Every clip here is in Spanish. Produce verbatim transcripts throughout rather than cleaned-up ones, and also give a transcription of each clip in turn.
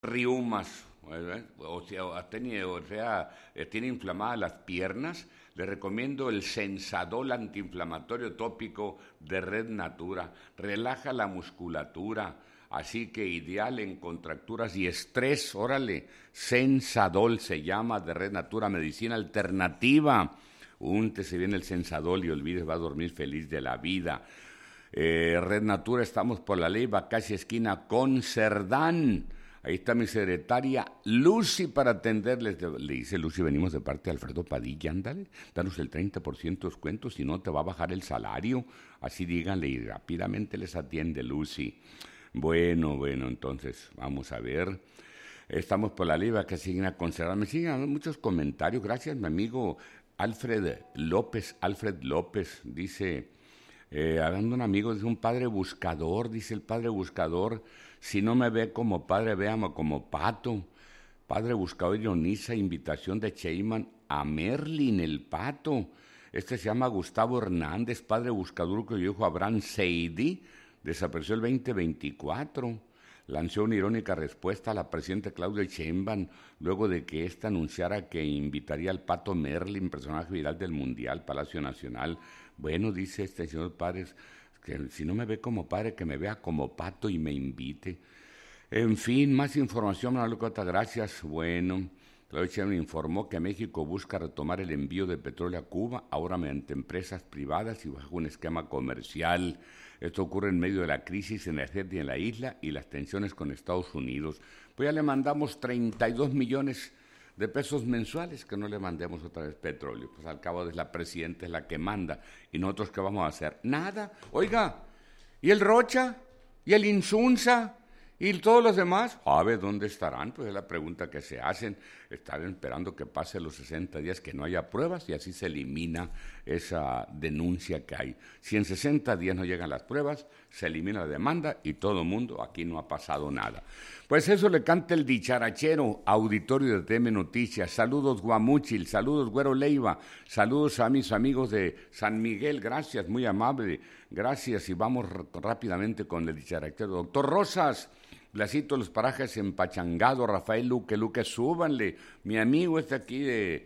riumas, ¿verdad? O sea, tiene, o sea, eh, tiene inflamadas las piernas, le recomiendo el Sensadol antiinflamatorio tópico de Red Natura. Relaja la musculatura, así que ideal en contracturas y estrés. Órale, Sensadol se llama, de Red Natura, medicina alternativa. Úntese bien el Sensadol y olvides, va a dormir feliz de la vida. Eh, Red Natura, estamos por la Ley, casi esquina con Cerdán. Ahí está mi secretaria Lucy para atenderles. Le dice Lucy, venimos de parte de Alfredo Padilla, ándale, danos el treinta por ciento de descuento, si no te va a bajar el salario. Así díganle y rápidamente les atiende Lucy. Bueno, bueno, entonces vamos a ver. Estamos por la Ley, casi esquina con Cerdán. Me siguen muchos comentarios. Gracias, mi amigo Alfred López. Alfred López dice... Eh, hablando un amigo, dice un padre buscador, dice el padre buscador, si no me ve como padre, véame como pato. Padre buscador ironiza, invitación de Sheinbaum a Merlin, el pato. Este se llama Gustavo Hernández, padre buscador, que dijo Abraham Seidi, desapareció el veinte veinticuatro. Lanzó una irónica respuesta a la presidenta Claudia Sheinbaum luego de que ésta anunciara que invitaría al pato Merlin, personaje viral del Mundial, Palacio Nacional. Bueno, dice este señor padre, que si no me ve como padre, que me vea como pato y me invite. En fin, más información, Manuel Cota, gracias. Bueno, Claudia Sheinbaum informó que México busca retomar el envío de petróleo a Cuba, ahora mediante empresas privadas y bajo un esquema comercial. Esto ocurre en medio de la crisis energética en la isla y las tensiones con Estados Unidos. Pues ya le mandamos treinta y dos millones de pesos mensuales, que no le mandemos otra vez petróleo. Pues al cabo de la presidenta es la que manda. ¿Y nosotros qué vamos a hacer? Nada. Oiga, ¿y el Rocha? ¿Y el Insunza? ¿Y todos los demás? A ver, ¿dónde estarán? Pues es la pregunta que se hacen. Están esperando que pase los sesenta días, que no haya pruebas, y así se elimina esa denuncia que hay. Si en sesenta días no llegan las pruebas, se elimina la demanda y todo el mundo, aquí no ha pasado nada. Pues eso le canta el dicharachero, auditorio de T M Noticias. Saludos Guamúchil, saludos Güero Leiva, saludos a mis amigos de San Miguel, gracias, muy amable, gracias. Y vamos rápidamente con el dicharachero. Doctor Rosas, Blasito, los parajes empachangados, Rafael Luque, Luque, súbanle. Mi amigo este aquí de,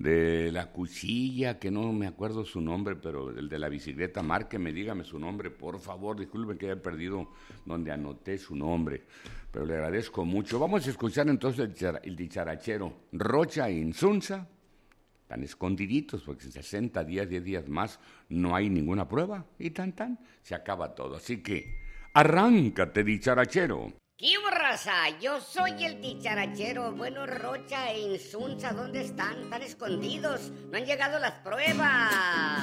de la cuchilla, que no me acuerdo su nombre, pero el de la bicicleta, márqueme, dígame su nombre, por favor, disculpen que haya perdido donde anoté su nombre, pero le agradezco mucho. Vamos a escuchar entonces el, dichar, el dicharachero. Rocha e Insunza, tan escondiditos, porque en sesenta días, diez días más, no hay ninguna prueba, y tan tan, se acaba todo. Así que, arráncate, dicharachero. ¿Qué raza? Yo soy el dicharachero. Bueno, Rocha e Insunza, ¿dónde están? Están escondidos. No han llegado las pruebas.